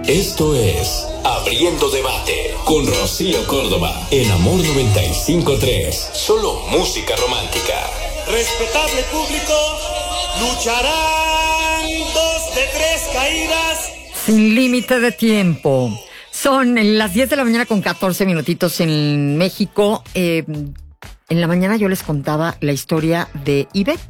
Esto es Abriendo Debate con Rocío Córdoba en Amor 95.3. Solo música romántica. Respetable público, lucharán 2 de 3 caídas. Sin límite de tiempo. Son las 10 de la mañana con 14 minutitos en México. En la mañana yo les contaba la historia de Ivette,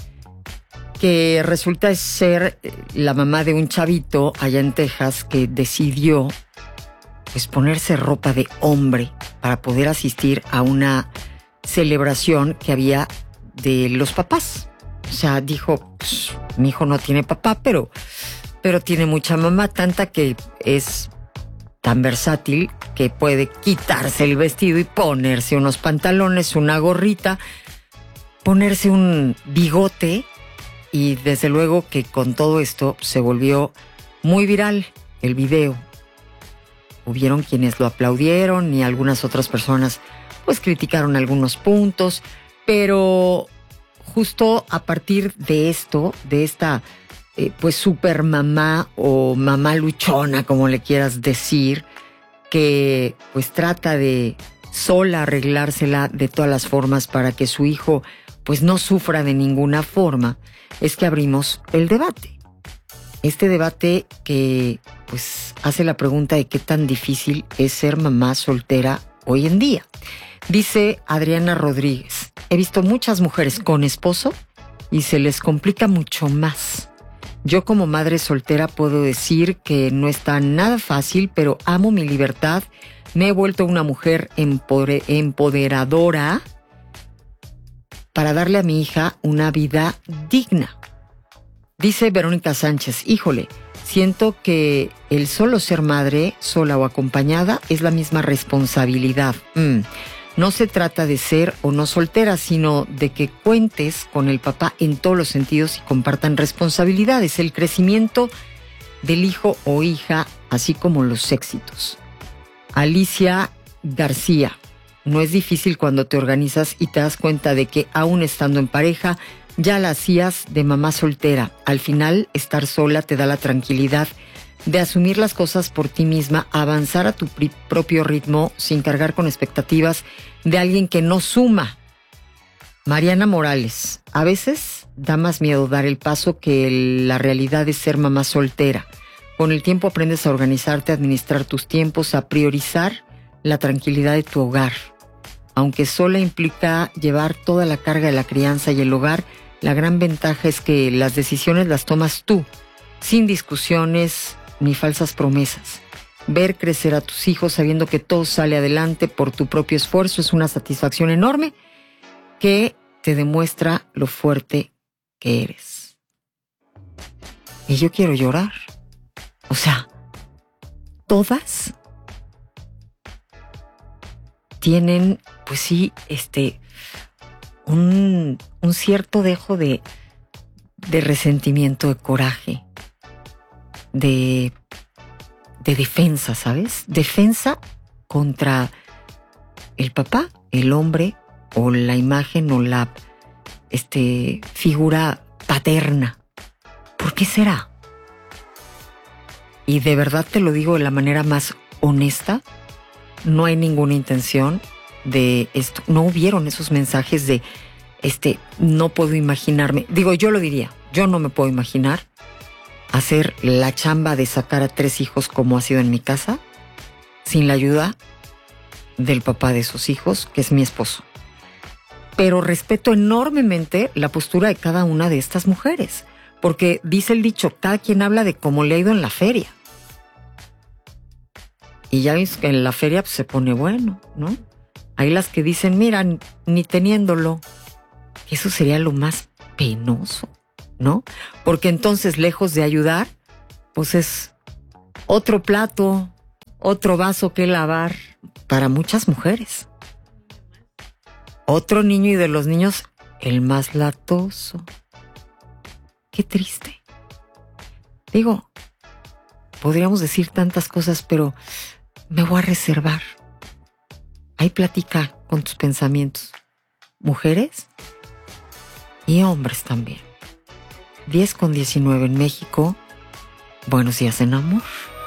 que resulta ser la mamá de un chavito allá en Texas que decidió pues ponerse ropa de hombre para poder asistir a una celebración que había de los papás. O sea, dijo, mi hijo no tiene papá, pero tiene mucha mamá, tanta que es tan versátil que puede quitarse el vestido y ponerse unos pantalones, una gorrita, ponerse un bigote. Y desde luego que con todo esto se volvió muy viral el video. Hubieron quienes lo aplaudieron y algunas otras personas pues criticaron algunos puntos, pero justo a partir de esto, de esta pues super mamá o mamá luchona, como le quieras decir, que pues trata de sola arreglársela de todas las formas para que su hijo pues no sufra de ninguna forma, es que abrimos el debate. Este debate que pues hace la pregunta de qué tan difícil es ser mamá soltera hoy en día. Dice Adriana Rodríguez, he visto muchas mujeres con esposo y se les complica mucho más. Yo como madre soltera puedo decir que no está nada fácil, pero amo mi libertad. Me he vuelto una mujer empoderadora para darle a mi hija una vida digna. Dice Verónica Sánchez, híjole, siento que el solo ser madre, sola o acompañada, es la misma responsabilidad. No se trata de ser o no soltera, sino de que cuentes con el papá en todos los sentidos y compartan responsabilidades, el crecimiento del hijo o hija, así como los éxitos. Alicia García, no es difícil cuando te organizas y te das cuenta de que aún estando en pareja, ya la hacías de mamá soltera. Al final, estar sola te da la tranquilidad de asumir las cosas por ti misma, avanzar a tu propio ritmo sin cargar con expectativas de alguien que no suma. Mariana Morales, a veces da más miedo dar el paso que la realidad de ser mamá soltera. Con el tiempo aprendes a organizarte, a administrar tus tiempos, a priorizar la tranquilidad de tu hogar. Aunque sola implica llevar toda la carga de la crianza y el hogar, la gran ventaja es que las decisiones las tomas tú, sin discusiones ni falsas promesas. Ver crecer a tus hijos sabiendo que todo sale adelante por tu propio esfuerzo es una satisfacción enorme que te demuestra lo fuerte que eres. Y yo quiero llorar. O sea, todas tienen, pues sí, un cierto dejo de resentimiento, de coraje, de defensa, ¿sabes? Defensa contra el papá, el hombre, o la imagen, o la figura paterna. ¿Por qué será? Y de verdad te lo digo de la manera más honesta, no hay ninguna intención de esto. No hubieron esos mensajes de, no puedo imaginarme. Digo, yo lo diría, yo no me puedo imaginar hacer la chamba de sacar a 3 hijos como ha sido en mi casa, sin la ayuda del papá de esos hijos, que es mi esposo. Pero respeto enormemente la postura de cada una de estas mujeres, porque dice el dicho, cada quien habla de cómo le ha ido en la feria. Y ya ves que en la feria pues, se pone bueno, ¿no? Hay las que dicen, mira, ni teniéndolo. Eso sería lo más penoso, ¿no? Porque entonces, lejos de ayudar, pues es otro plato, otro vaso que lavar para muchas mujeres. Otro niño, y de los niños, el más latoso. Qué triste. Digo, podríamos decir tantas cosas, pero me voy a reservar. Ahí platica con tus pensamientos. Mujeres y hombres también. 10:19 en México. Buenos días en amor.